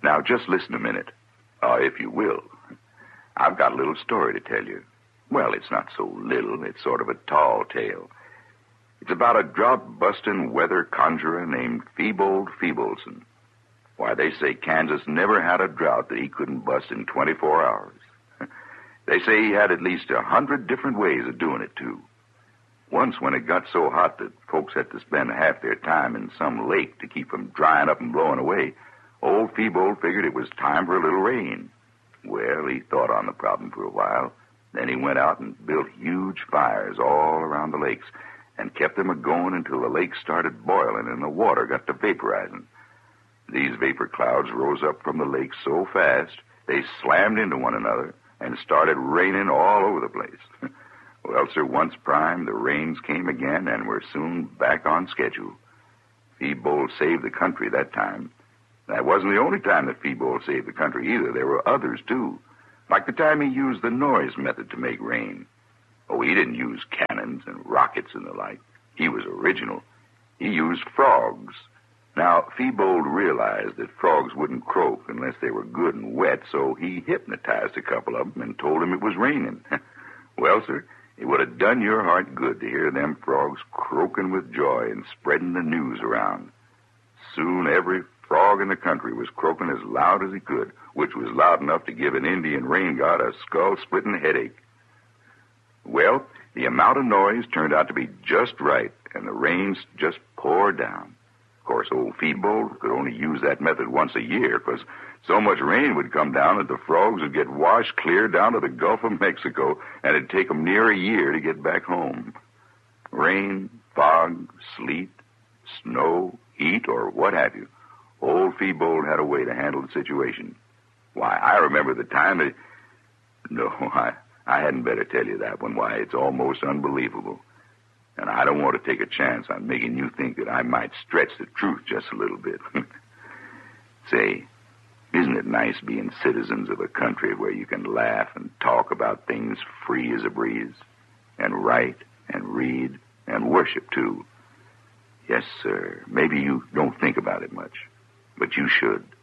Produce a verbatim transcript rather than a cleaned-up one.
Now, just listen a minute, uh, if you will. I've got a little story to tell you. Well, it's not so little. It's sort of a tall tale. It's about a drought-busting weather conjurer named Feebold Feebleson. Why, they say Kansas never had a drought that he couldn't bust in twenty-four hours. They say he had at least a hundred different ways of doing it, too. Once, when it got so hot that folks had to spend half their time in some lake to keep from drying up and blowing away, old Feebold figured it was time for a little rain. Well, he thought on the problem for a while. Then he went out and built huge fires all around the lakes and kept them a-going until the lakes started boiling and the water got to vaporizing. These vapor clouds rose up from the lake so fast they slammed into one another and started raining all over the place. Well, sir, once primed, the rains came again and were soon back on schedule. Feebold saved the country that time. That wasn't the only time that Feebold saved the country either. There were others, too. Like the time he used the noise method to make rain. Oh, he didn't use cannons and rockets and the like. He was original. He used frogs. Now, Feebold realized that frogs wouldn't croak unless they were good and wet, so he hypnotized a couple of them and told them it was raining. Well, sir, it would have done your heart good to hear them frogs croaking with joy and spreading the news around. Soon every frog in the country was croaking as loud as he could, which was loud enough to give an Indian rain god a skull-splitting headache. Well, the amount of noise turned out to be just right, and the rains just poured down. Of course, old Feebold could only use that method once a year, because so much rain would come down that the frogs would get washed clear down to the Gulf of Mexico, and it'd take them near a year to get back home. Rain, fog, sleet, snow, heat, or what have you, old Feebold had a way to handle the situation. Why, I remember the time that... No, I, I hadn't better tell you that one. Why, it's almost unbelievable. And I don't want to take a chance on making you think that I might stretch the truth just a little bit. Say, isn't it nice being citizens of a country where you can laugh and talk about things free as a breeze? And write and read and worship, too. Yes, sir. Maybe you don't think about it much, but you should.